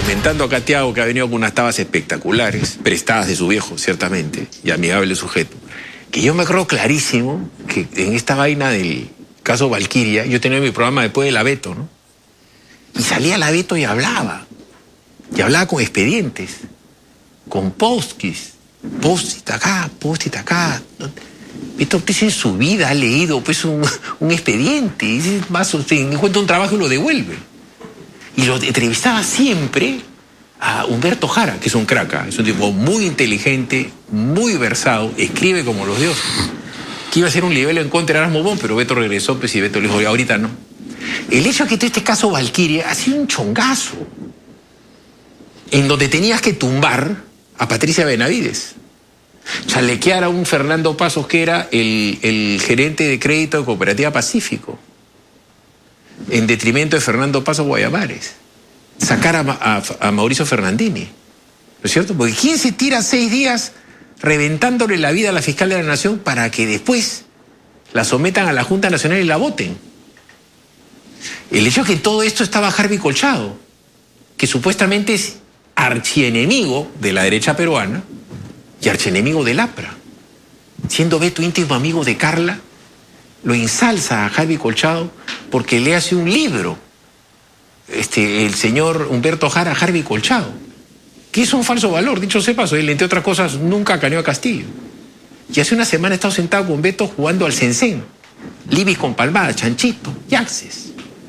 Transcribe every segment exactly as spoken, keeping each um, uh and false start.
comentando acá a Tiago, que ha venido con unas tabas espectaculares, prestadas de su viejo, ciertamente, y amigable sujeto, que yo me acuerdo clarísimo que en esta vaina del caso Valquiria, yo tenía mi programa después de la Beto, ¿no? Y salía la Beto y hablaba. Y hablaba con expedientes, con post-its, post-it acá, post-it acá. Beto, usted en su vida ha leído pues, un, un expediente, y más, usted encuentra un trabajo y lo devuelve. Y lo entrevistaba siempre a Humberto Jara, que es un crack, es un tipo muy inteligente, muy versado, escribe como los dioses. Que iba a ser un libelo en contra de Erasmo Bon, pero Beto regresó, pues, y Beto le dijo, ahorita no. El hecho de que este caso Valquiria ha sido un chongazo, en donde tenías que tumbar a Patricia Benavides, chalequear a un Fernando Pasos que era el, el gerente de crédito de Cooperativa Pacífico, en detrimento de Fernando Pasos Guayamares, sacar a, a, a Mauricio Fernandini, ¿no es cierto? Porque ¿quién se tira seis días reventándole la vida a la fiscal de la Nación para que después la sometan a la Junta Nacional y la voten? El hecho es que todo esto estaba Harvey Colchado, que supuestamente es archienemigo de la derecha peruana y archienemigo del APRA. Siendo Beto íntimo amigo de Carla, lo ensalza a Harvey Colchado porque le hace un libro, este, el señor Humberto Jara, Harvey Colchado, que es un falso valor, dicho sea paso, él, entre otras cosas, nunca caneó a Castillo. Y hace una semana he estado sentado con Beto jugando al Sensen, Libis con palmada, Chanchito, Yaxes.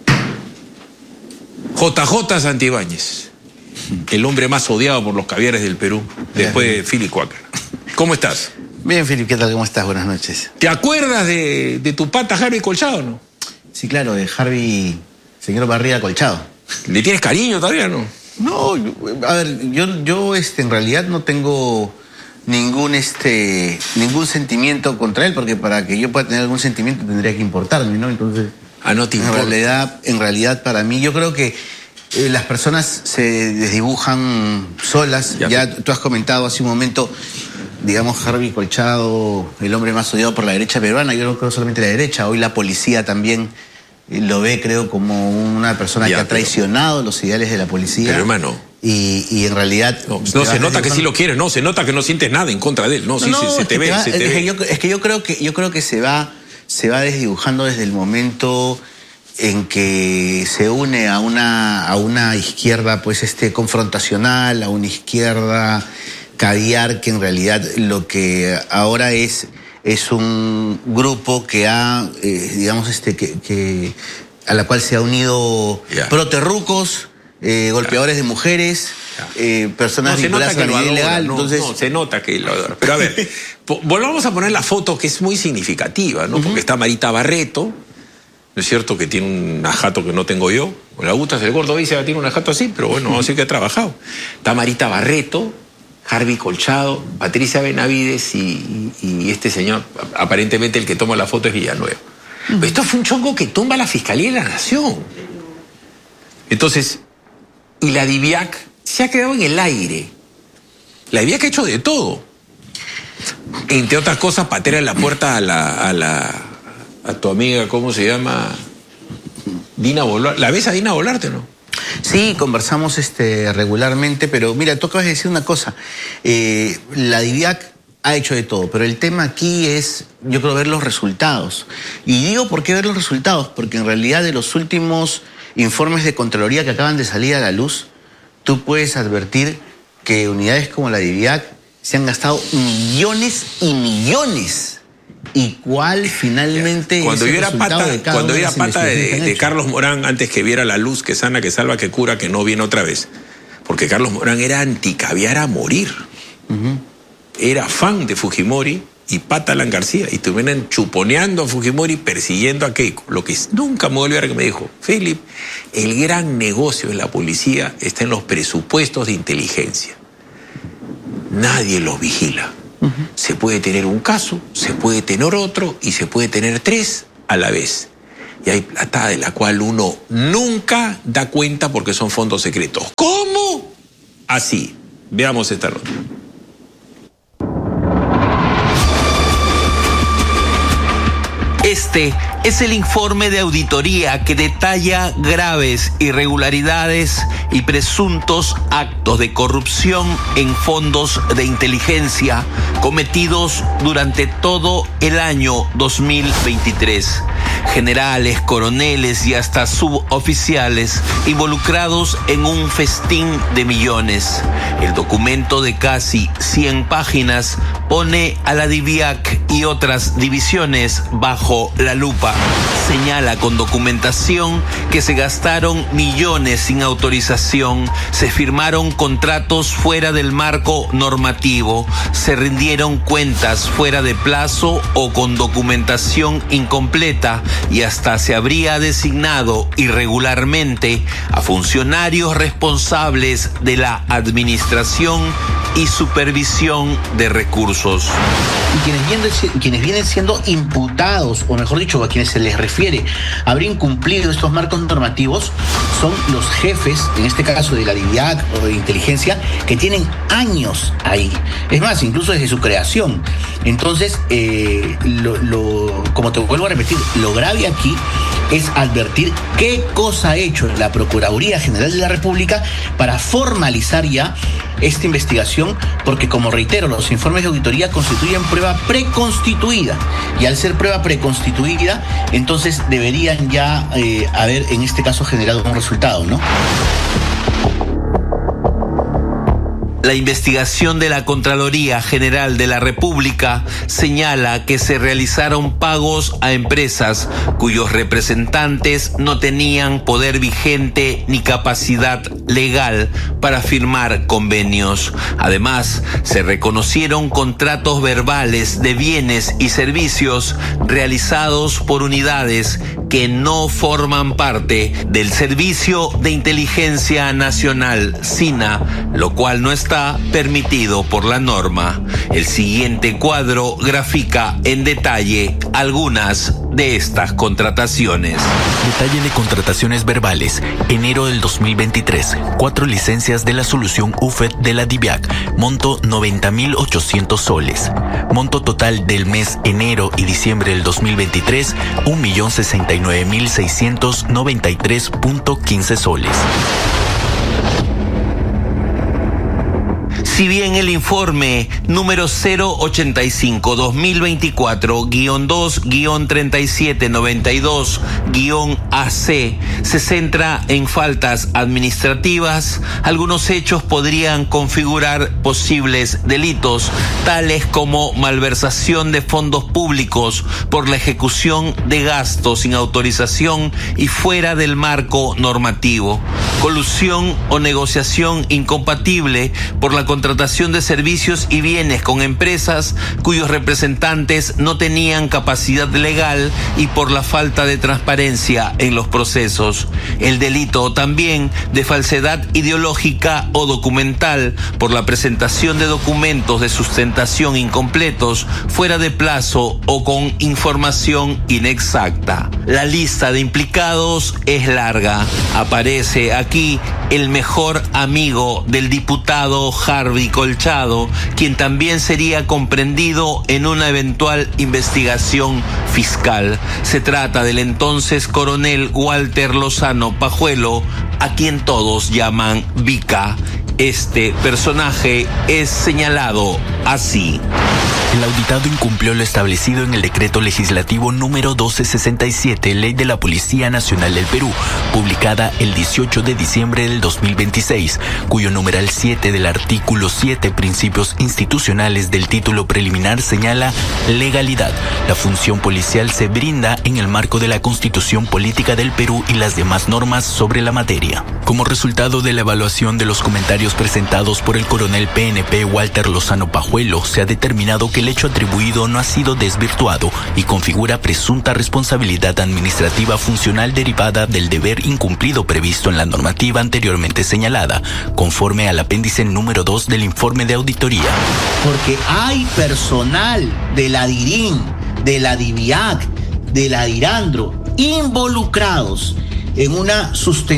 J J Santibáñez, el hombre más odiado por los caviares del Perú, después de Philip Cuácar. ¿Cómo estás? Bien, Philip, ¿qué tal? ¿Cómo estás? Buenas noches. ¿Te acuerdas de, de tu pata Harvey Colchado, no? Sí, claro, de Harvey, señor Barriga Colchado. ¿Le tienes cariño todavía, no? No, a ver, yo, yo este, en realidad no tengo ningún, este, ningún sentimiento contra él, porque para que yo pueda tener algún sentimiento tendría que importarme, ¿no? Entonces, ah, no te importa. En realidad, en realidad para mí, yo creo que eh, las personas se desdibujan solas. Ya, ya tú has comentado hace un momento, digamos, Harvey Colchado, el hombre más odiado por la derecha peruana. Yo no creo solamente la derecha, hoy la policía también lo ve, creo, como una persona ya, que ha traicionado pero, los ideales de la policía. Pero, hermano... Y, y en realidad... No, no se nota que sí lo quieres, no, se nota que no sientes nada en contra de él. No, no sí, no, se, se te ve, va, se te es ve. Que yo, es que yo creo que, yo creo que se, va, se va desdibujando desde el momento en que se une a una, a una izquierda pues, este, confrontacional, a una izquierda caviar, que en realidad lo que ahora es... es un grupo que ha, eh, digamos, este, que, que, a la cual se ha unido yeah. proterrucos, eh, golpeadores yeah. de mujeres, yeah. eh, personas no, vinculadas a la vida ilegal. No, entonces... no, se nota que lo adora. Pero a ver, volvamos a poner la foto que es muy significativa, ¿no? Uh-huh. Porque está Marita Barreto, ¿no es cierto? Que tiene un ajato que no tengo yo. La gusta, el gordo dice que tiene un ajato así, pero bueno, vamos a decir que ha trabajado. Está Marita Barreto, Harvey Colchado, Patricia Benavides y, y, y este señor, aparentemente el que toma la foto es Villanueva. Uh-huh. Esto fue un chongo que tumba la Fiscalía de la Nación. Entonces, y la DIVIAC se ha quedado en el aire. La DIVIAC ha hecho de todo. Entre otras cosas, patear en la puerta a la, a la a tu amiga, ¿cómo se llama? Dina Boluarte. ¿La ves a Dina Boluarte o no? Sí, conversamos este, regularmente, pero mira, tú acabas de decir una cosa. Eh, la DIVIAC ha hecho de todo, pero el tema aquí es, yo creo, ver los resultados. Y digo, ¿por qué ver los resultados? Porque en realidad de los últimos informes de Contraloría que acaban de salir a la luz, tú puedes advertir que unidades como la DIVIAC se han gastado millones y millones. ¿Y cuál finalmente cuando es el yo era resultado pata, de cada cuando una yo de era las pata de, investigaciones que de han hecho? Carlos Morán, antes que viera la luz que sana, que salva, que cura, que no viene otra vez, porque Carlos Morán era anticaviar a morir. Uh-huh. Era fan de Fujimori y pata Alan García, y estuvieron chuponeando a Fujimori, persiguiendo a Keiko. Lo que nunca me voy a olvidar que me dijo, Philip, el gran negocio de la policía está en los presupuestos de inteligencia. Nadie los vigila. Uh-huh. Se puede tener un caso, se puede tener otro y se puede tener tres a la vez. Y hay plata de la cual uno nunca da cuenta porque son fondos secretos. ¿Cómo? Así. Veamos esta nota. Este es el informe de auditoría que detalla graves irregularidades y presuntos actos de corrupción en fondos de inteligencia cometidos durante todo el año dos mil veintitrés. Generales, coroneles y hasta suboficiales involucrados en un festín de millones. El documento de casi cien páginas pone a la DIVIAC y otras divisiones bajo la lupa. Señala con documentación que se gastaron millones sin autorización, se firmaron contratos fuera del marco normativo, se rindieron cuentas fuera de plazo o con documentación incompleta y hasta se habría designado irregularmente a funcionarios responsables de la administración y supervisión de recursos. Y quienes vienen, quienes vienen siendo imputados, o mejor dicho, a quienes se les refiere haber incumplido estos marcos normativos, son los jefes, en este caso de la DIVIAC o de inteligencia, que tienen años ahí. Es más, incluso desde su creación. Entonces, eh, lo, lo, como te vuelvo a repetir, lo grave aquí es advertir qué cosa ha hecho la Procuraduría General de la República para formalizar ya esta investigación, porque, como reitero, los informes de auditoría constituyen prueba preconstituida, y al ser prueba preconstituida, entonces deberían ya eh, haber, en este caso, generado un resultado, ¿no? La investigación de la Contraloría General de la República señala que se realizaron pagos a empresas cuyos representantes no tenían poder vigente ni capacidad legal para firmar convenios. Además, se reconocieron contratos verbales de bienes y servicios realizados por unidades que no forman parte del Servicio de Inteligencia Nacional, SINA, lo cual no está permitido por la norma. El siguiente cuadro grafica en detalle algunas de estas contrataciones. Detalle de contrataciones verbales. Enero del dos mil veintitrés. Cuatro licencias de la solución U F E D de la DIVIAC. Monto noventa mil ochocientos soles. Monto total del mes enero y diciembre del dos mil veintitrés, un millón sesenta y nueve mil seiscientos noventa y tres punto quince soles. Si bien el informe número cero ochenta y cinco dos mil veinticuatro guión dos guión treinta y siete noventa y dos guión A C se centra en faltas administrativas, algunos hechos podrían configurar posibles delitos, tales como malversación de fondos públicos por la ejecución de gastos sin autorización y fuera del marco normativo, colusión o negociación incompatible por la contratación de servicios y bienes con empresas cuyos representantes no tenían capacidad legal y por la falta de transparencia en los procesos. El delito también de falsedad ideológica o documental por la presentación de documentos de sustentación incompletos, fuera de plazo o con información inexacta. La lista de implicados es larga. Aparece aquí el mejor amigo del diputado Harvey Colchado, quien también sería comprendido en una eventual investigación fiscal. Se trata del entonces coronel Walter Lozano Pajuelo, a quien todos llaman Vica. Este personaje es señalado así. El auditado incumplió lo establecido en el decreto legislativo número doce sesenta y siete, Ley de la Policía Nacional del Perú, publicada el dieciocho de diciembre del dos mil veintiséis, cuyo numeral siete del artículo siete, Principios Institucionales del título preliminar, señala legalidad. La función policial se brinda en el marco de la Constitución Política del Perú y las demás normas sobre la materia. Como resultado de la evaluación de los comentarios presentados por el coronel P N P Walter Lozano Pajuelo, se ha determinado que el hecho atribuido no ha sido desvirtuado y configura presunta responsabilidad administrativa funcional derivada del deber incumplido previsto en la normativa anteriormente señalada, conforme al apéndice número dos del informe de auditoría. Porque hay personal de la DIRIN, de la DIVIAC, de la DIRANDRO involucrados en una sustentación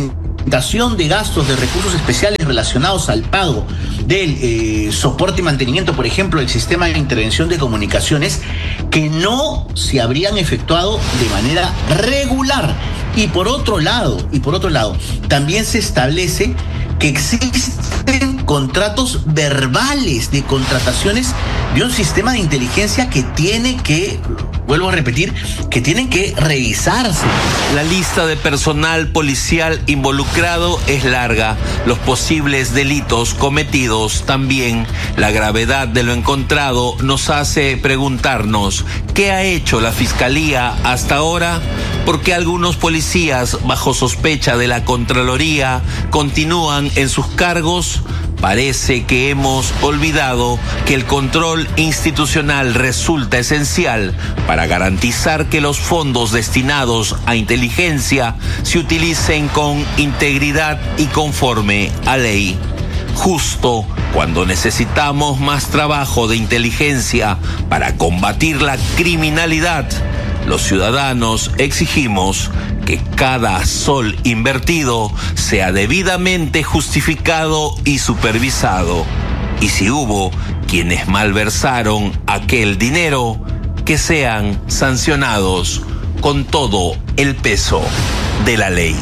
afectación de gastos de recursos especiales relacionados al pago del eh, soporte y mantenimiento, por ejemplo, del sistema de intervención de comunicaciones, que no se habrían efectuado de manera regular. Y por otro lado, y por otro lado, también se establece que existen contratos verbales de contrataciones de un sistema de inteligencia que tiene que, vuelvo a repetir, que tienen que revisarse. La lista de personal policial involucrado es larga, los posibles delitos cometidos también. La gravedad de lo encontrado nos hace preguntarnos, ¿qué ha hecho la Fiscalía hasta ahora? ¿Por qué algunos policías, bajo sospecha de la Contraloría, continúan en sus cargos? Parece que hemos olvidado que el control institucional resulta esencial para garantizar que los fondos destinados a inteligencia se utilicen con integridad y conforme a ley. Justo cuando necesitamos más trabajo de inteligencia para combatir la criminalidad, los ciudadanos exigimos que cada sol invertido sea debidamente justificado y supervisado. Y si hubo quienes malversaron aquel dinero, que sean sancionados con todo el peso de la ley.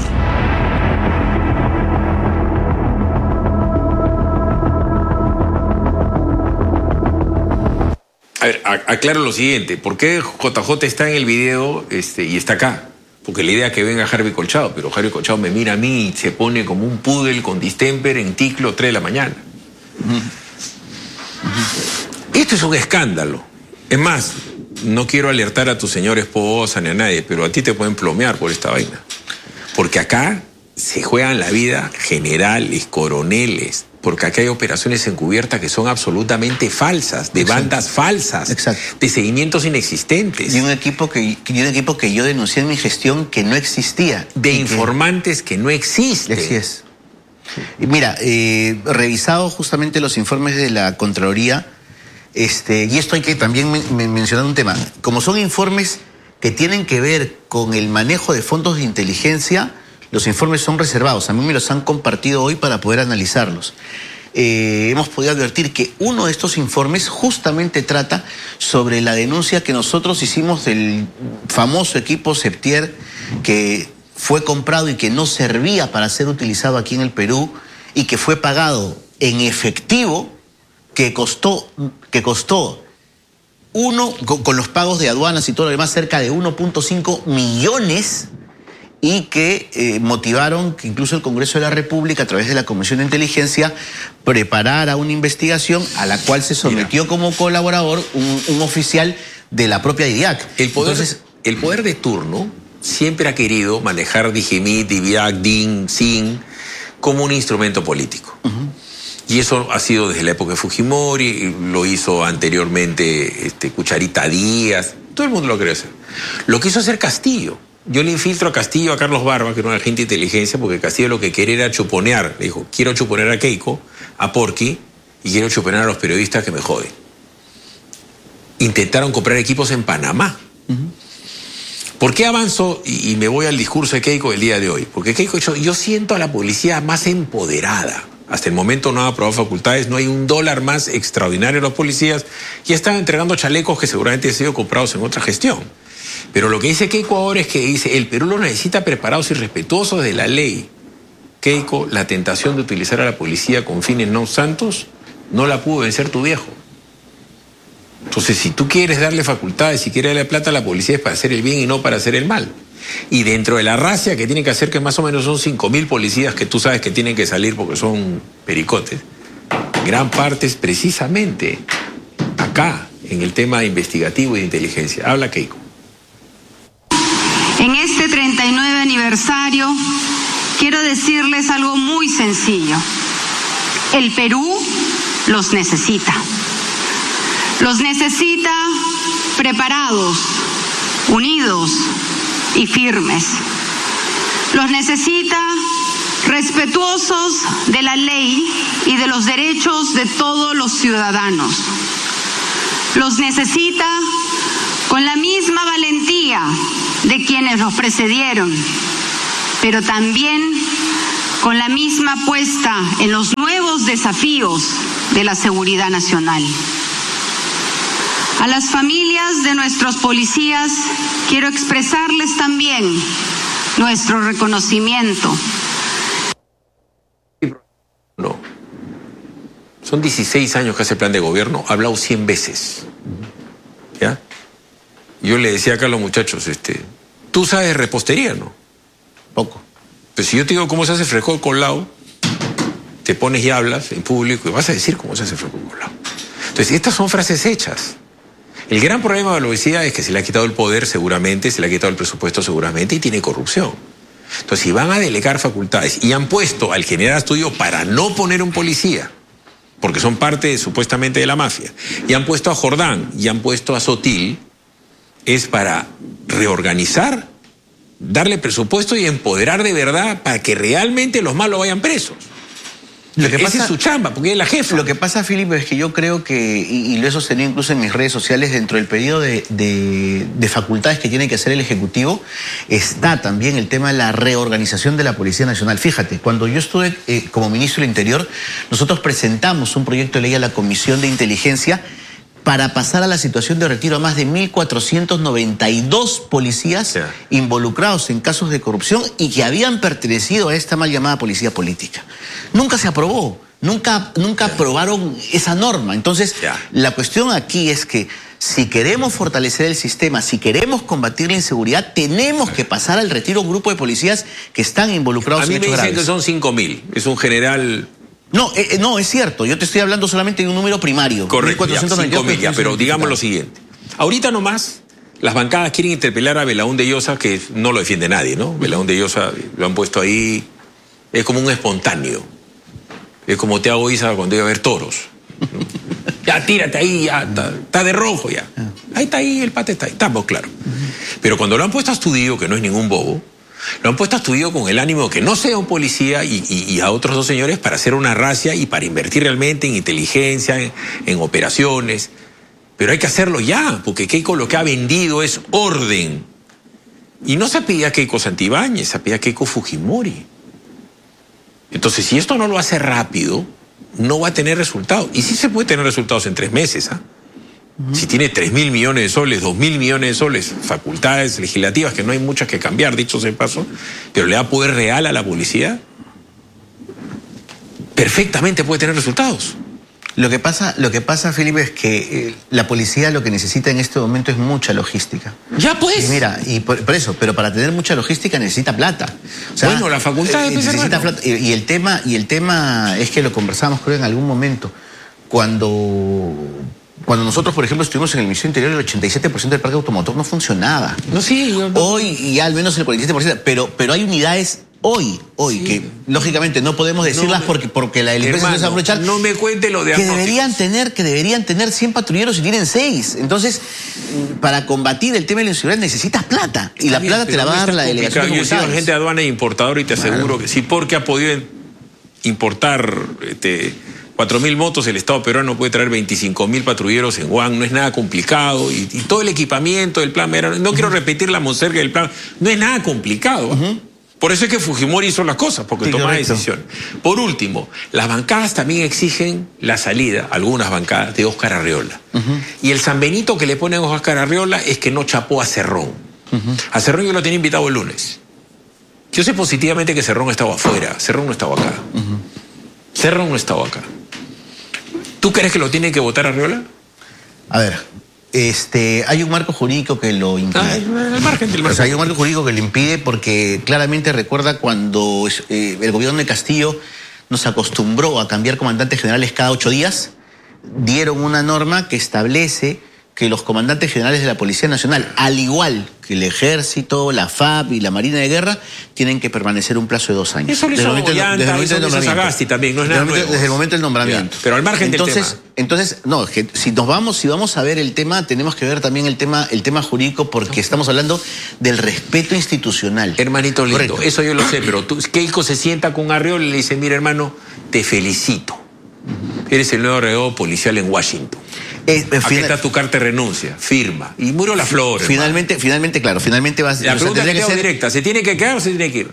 A ver, aclaro lo siguiente. ¿Por qué J J está en el video este, y está acá? Porque la idea es que venga Harvey Colchado, pero Harvey Colchado me mira a mí y se pone como un pudel con distemper en Ticlo tres de la mañana. Uh-huh. Uh-huh. Esto es un escándalo. Es más, no quiero alertar a tu señora esposa ni a nadie, pero a ti te pueden plomear por esta vaina. Porque acá se juegan la vida generales, coroneles, porque acá hay operaciones encubiertas que son absolutamente falsas, de Exacto. bandas falsas, Exacto. de seguimientos inexistentes. Y un equipo que, y un equipo que yo denuncié en mi gestión que no existía. De informantes que, que no existen. Así es. Y mira, eh, revisado justamente los informes de la Contraloría, este, y esto hay que también men men mencionar un tema, como son informes que tienen que ver con el manejo de fondos de inteligencia, los informes son reservados. A mí me los han compartido hoy para poder analizarlos. Eh, hemos podido advertir que uno de estos informes justamente trata sobre la denuncia que nosotros hicimos del famoso equipo Septier que fue comprado y que no servía para ser utilizado aquí en el Perú y que fue pagado en efectivo, que costó, que costó uno, con, con los pagos de aduanas y todo lo demás, cerca de uno punto cinco millones, y que eh, motivaron que incluso el Congreso de la República, a través de la Comisión de Inteligencia, preparara una investigación a la cual se sometió Mira. como colaborador un, un oficial de la propia I D I A C. El poder, Entonces, el poder de turno siempre ha querido manejar Dijimit, Diviac, DIN, SIN como un instrumento político. Uh-huh. Y eso ha sido desde la época de Fujimori, lo hizo anteriormente este, Cucharita Díaz, todo el mundo lo quería hacer. Lo quiso hacer Castillo. Yo le infiltro a Castillo, a Carlos Barba, que era un agente de inteligencia, porque Castillo lo que quería era chuponear. Le dijo, quiero chuponear a Keiko, a Porky, y quiero chuponear a los periodistas que me joden. Intentaron comprar equipos en Panamá. Uh-huh. ¿Por qué avanzo y, y me voy al discurso de Keiko el día de hoy? Porque Keiko, yo, yo siento a la policía más empoderada. Hasta el momento no ha aprobado facultades, no hay un dólar más extraordinario a los policías. Ya están entregando chalecos que seguramente han sido comprados en otra gestión. Pero lo que dice Keiko ahora es que dice, el Perú lo necesita preparados y respetuosos de la ley. Keiko, la tentación de utilizar a la policía con fines no santos, no la pudo vencer tu viejo. Entonces, si tú quieres darle facultades, si quieres darle plata a la policía, es para hacer el bien y no para hacer el mal. Y dentro de la racia que tiene que hacer, que más o menos son cinco mil policías que tú sabes que tienen que salir porque son pericotes, gran parte es precisamente acá, en el tema investigativo y de inteligencia. Habla Keiko. En este treinta y nueve aniversario, quiero decirles algo muy sencillo. El Perú los necesita. Los necesita preparados, unidos y firmes. Los necesita respetuosos de la ley y de los derechos de todos los ciudadanos. Los necesita con la misma valentía de quienes los precedieron, pero también con la misma apuesta en los nuevos desafíos de la seguridad nacional. A las familias de nuestros policías quiero expresarles también nuestro reconocimiento. No. Son dieciséis años que hace el plan de gobierno, ha hablado cien veces. ¿Ya? Yo le decía acá a los muchachos, este, tú sabes repostería, ¿no? Poco. Pues si yo te digo cómo se hace frijol colado, te pones y hablas en público y vas a decir cómo se hace frijol colado. Entonces, estas son frases hechas. El gran problema de la obesidad es que se le ha quitado el poder seguramente, se le ha quitado el presupuesto seguramente y tiene corrupción. Entonces, si van a delegar facultades y han puesto al general Astudillo para no poner un policía, porque son parte supuestamente de la mafia, y han puesto a Jordán y han puesto a Sotil, es para reorganizar, darle presupuesto y empoderar de verdad para que realmente los malos vayan presos. Lo que Esa pasa, es su chamba, porque es la jefa. Lo que pasa, Filipe, es que yo creo que, y, y lo he sostenido incluso en mis redes sociales, dentro del periodo de, de, de facultades que tiene que hacer el Ejecutivo, está también el tema de la reorganización de la Policía Nacional. Fíjate, cuando yo estuve eh, como ministro del Interior, nosotros presentamos un proyecto de ley a la Comisión de Inteligencia para pasar a la situación de retiro a más de mil cuatrocientos noventa y dos policías yeah. involucrados en casos de corrupción y que habían pertenecido a esta mal llamada policía política. Nunca se aprobó, nunca, nunca yeah. aprobaron esa norma. Entonces, yeah. la cuestión aquí es que si queremos fortalecer el sistema, si queremos combatir la inseguridad, tenemos que pasar al retiro un grupo de policías que están involucrados en hechos graves. A mí me dicen que son cinco mil, es un general... No, eh, no, es cierto. Yo te estoy hablando solamente de un número primario. Correcto, ya, cinco mil, ya, pero digamos lo siguiente. Ahorita nomás, las bancadas quieren interpelar a Belaúnde de Llosa, que no lo defiende nadie, ¿no? Belaúnde de Llosa lo han puesto ahí, es como un espontáneo. Es como Thiago Isa cuando iba a ver toros. ¿No? Ya, tírate ahí, ya, está, está de rojo ya. Ahí está ahí, el pate está ahí, estamos claros. Pero cuando lo han puesto a Astudillo, que no es ningún bobo, lo han puesto a Astudillo con el ánimo que no sea un policía y, y, y a otros dos señores para hacer una racia y para invertir realmente en inteligencia, en, en operaciones. Pero hay que hacerlo ya, porque Keiko lo que ha vendido es orden. Y no se pedía Keiko Santibáñez, se pedía Keiko Fujimori. Entonces, si esto no lo hace rápido, no va a tener resultados. Y sí se puede tener resultados en tres meses, ¿ah? ¿eh? Si tiene tres mil millones de soles, dos mil millones de soles, facultades legislativas, que no hay muchas que cambiar, dicho sea de paso, pero le da poder real a la policía, perfectamente puede tener resultados. Lo que pasa, lo que pasa, Felipe, es que eh, la policía lo que necesita en este momento es mucha logística. Ya pues. Y mira, y por, por eso, pero para tener mucha logística necesita plata. O sea, bueno, la facultad eh, necesita plata. Y, y el tema, y el tema es que lo conversamos, creo, en algún momento, cuando Cuando nosotros, por ejemplo, estuvimos en el Ministerio Interior, el ochenta y siete por ciento del parque automotor no funcionaba. No, sí. Yo no... Hoy ya al menos el cuarenta y siete por ciento, pero, pero hay unidades hoy, hoy, sí. que lógicamente no podemos decirlas no, porque, porque la delincuencia no se va a aprovechar. No me cuente lo de que deberían tener, que deberían tener cien patrulleros y tienen seis. Entonces, para combatir el tema de la inseguridad necesitas plata. Está y la bien, plata te la va a dar la delegación de Yo soy agente de aduana e importador y te aseguro claro. que sí, porque ha podido importar este, cuatro mil motos, el Estado peruano puede traer veinticinco mil patrulleros en Guam, no es nada complicado. Y, y todo el equipamiento del plan, no uh-huh. quiero repetir la monserga del plan, no es nada complicado. Uh-huh. Por eso es que Fujimori hizo las cosas, porque sí, toma decisiones. Por último, las bancadas también exigen la salida, algunas bancadas, de Óscar Arriola. Uh-huh. Y el San Benito que le ponen a Óscar Arriola es que no chapó a Cerrón. Uh-huh. A Cerrón yo lo tenía invitado el lunes. Yo sé positivamente que Cerrón estaba afuera, Cerrón no estaba acá. Uh-huh. Cerrón no estaba acá. ¿Tú crees que lo tienen que votar a Arriola? A ver, este, hay un marco jurídico que lo impide. Ah, el margen del marco. O sea, hay un marco jurídico que lo impide porque claramente recuerda cuando eh, el gobierno de Castillo nos acostumbró a cambiar comandantes generales cada ocho días, dieron una norma que establece que los comandantes generales de la Policía Nacional, al igual que el Ejército, la F A B y la Marina de Guerra, tienen que permanecer un plazo de dos años. Eso lo hizo Ollanta, eso lo hizo Sagasti también, no es nada nuevo. Desde el momento del nombramiento. Ya, pero al margen entonces, del tema. Entonces, no, que si nos vamos, si vamos a ver el tema, tenemos que ver también el tema, el tema jurídico, porque estamos hablando del respeto institucional. Hermanito lindo, correcto. Eso yo lo sé, pero tú, Keiko se sienta con Arriola y le dice, mira hermano, te felicito. Eres el nuevo agregado policial en Washington. Eh, eh, Aquí está tu carta de renuncia, firma. Y murió la flor. Finalmente, hermano. finalmente, claro, finalmente vas... La pregunta que que ser... directa, ¿se tiene que quedar o se tiene que ir?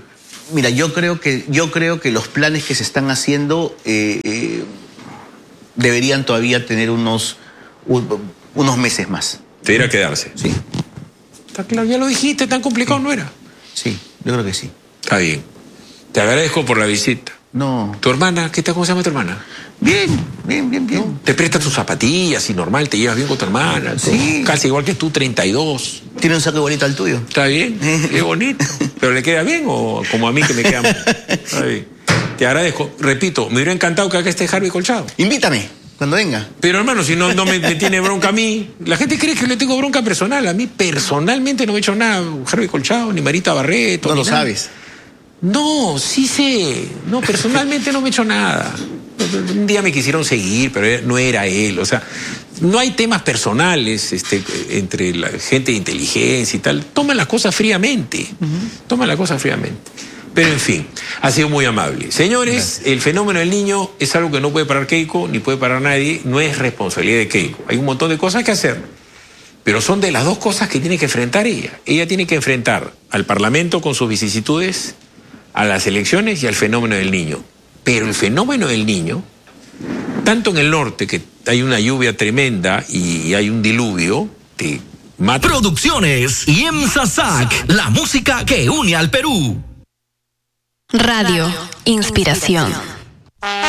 Mira, yo creo que, yo creo que los planes que se están haciendo eh, eh, deberían todavía tener unos, un, unos meses más. Debería quedarse. Sí. Está claro, ya lo dijiste, tan complicado sí. no era. Sí, yo creo que sí. Está bien. Te agradezco por la visita. No. ¿Tu hermana? ¿Qué tal? ¿Cómo se llama tu hermana? Bien, bien, bien, bien. ¿No? Te presta tus zapatillas y normal, te llevas bien con tu hermana. Sí. Casi igual que tú, treinta y dos. Tiene un saco igualito al tuyo. Está bien, es bonito. ¿Pero le queda bien o como a mí que me queda mal? Está bien. Te agradezco. Repito, me hubiera encantado que acá esté Harvey Colchado. Invítame, cuando venga. Pero hermano, si no, no me, me tiene bronca a mí, la gente cree que le tengo bronca personal. A mí personalmente no me he hecho nada. Harvey Colchado, ni Marita Barreto. No ni lo nada. sabes. No, sí sé. No, personalmente no me he hecho nada. Un día me quisieron seguir, pero no era él. O sea, no hay temas personales este, entre la gente de inteligencia y tal. Toman las cosas fríamente. Uh-huh. Toman las cosas fríamente. Pero en fin, ha sido muy amable. Señores, gracias. El fenómeno del niño es algo que no puede parar Keiko, ni puede parar nadie. No es responsabilidad de Keiko. Hay un montón de cosas que hacer. Pero son de las dos cosas que tiene que enfrentar ella. Ella tiene que enfrentar al Parlamento con sus vicisitudes, a las elecciones y al fenómeno del niño. Pero el fenómeno del niño, tanto en el norte, que hay una lluvia tremenda y hay un diluvio, te mata. Producciones y Emsasac, la música que une al Perú. Radio Inspiración.